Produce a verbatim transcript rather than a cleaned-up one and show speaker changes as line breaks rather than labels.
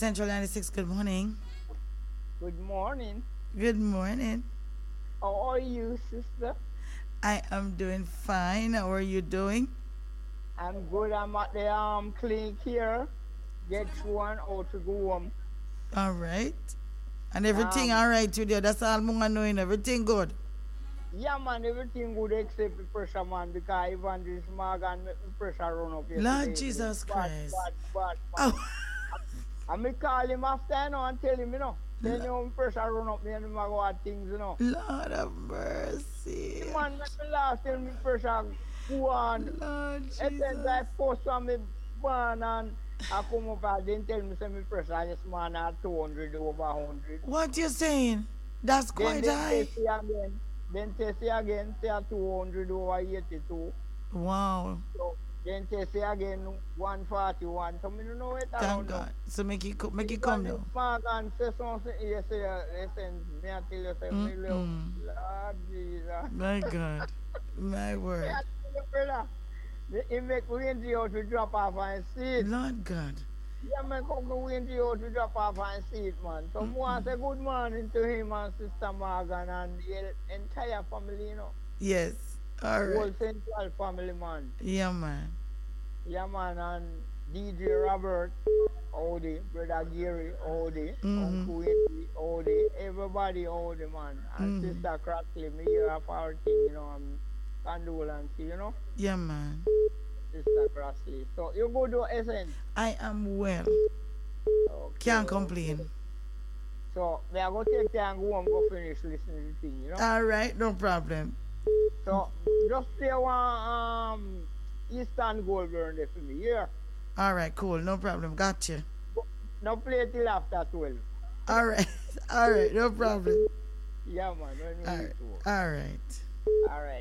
Central ninety-six, good morning.
Good morning.
Good morning.
How are you, sister?
I am doing fine. How are you doing?
I'm good. I'm at the um clinic here. Get through and out to go home.
All right. And everything
Um,
all right with you? That's all I'm knowing. Everything good?
yeah, man, everything good except the pressure, man, because even this Morgan make the pressure run up
Lord
yesterday evening.
Jesus
Bad,
Christ.
bad, bad,
Oh,
man. I me call him after, you know, and tell him, you know, tell him how pressure run up me and him a go at things, you know.
Lord of
The
mercy.
man make me laugh, tell me pressure go on.
Lord
Essence I
Jesus.
post from me born and I come up and then tell me say me pressure this man at two hundred over one hundred.
What you saying? That's
Then
quite
then
high.
test it again. Then test it again, say at two hundred over eighty-two.
Wow.
So then test it again, one forty-one. So me don't know it
Thank
around now.
God. So make it co- make it
Even
come
this
now.
man can say something, you say, uh, listen, me I tell you, say, me love,
Mm-mm.
Lord Jesus.
My God. My
Me
word.
I tell you, brother, he make Wendy out to drop off and see it.
Lord God.
Yeah, man, come to Wendy out to drop off and see it, man. So, I want to say good morning to him and Sister Morgan and the entire family, you know.
Yes. All right.
Whole Central family, man.
Yeah, man.
Yeah, man, and D J Robert, Howdy, Brother Gary, Howdy,
Mm-hmm.
Uncle Wendy, Howdy, everybody, Howdy, man. And
Mm-hmm.
Sister Crackley, me hear of our thing, you know, and condolence, you know,
Yeah, man.
Sister Crackley. So, you go to Essence.
I am well.
Okay,
Can't
okay.
complain.
So, me I go take time and go home, go finish listening to the thing, you know.
All right, no problem.
So, just play one um, Eastern Gold Burn there for me, yeah.
All right, cool. No problem. Gotcha.
Now play till after twelve.
All right. All right, no problem.
Yeah, man, when
All
we
right.
reach home.
All right.
All right.